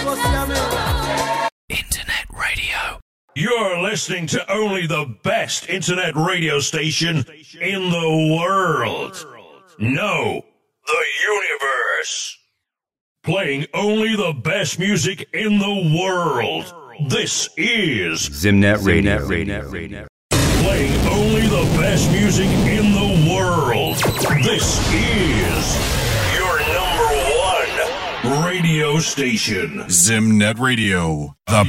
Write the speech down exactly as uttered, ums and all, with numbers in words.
Internet radio. You're listening to only the best internet radio station in the world. No, the universe. Playing only the best music in the world. This is Zimnet Radio. Radio. Playing only the best music in the world. This is your number one radio station. Zimnet Radio. The